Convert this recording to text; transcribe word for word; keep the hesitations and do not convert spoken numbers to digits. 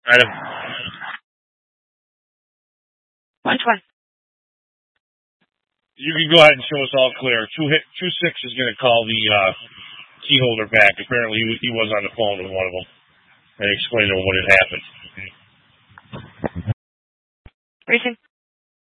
Item. Which one? You can go ahead and show us all clear. Two hit, two six is going to call the uh, key holder back. Apparently, he, he was on the phone with one of them and explained to him what had happened. Reason?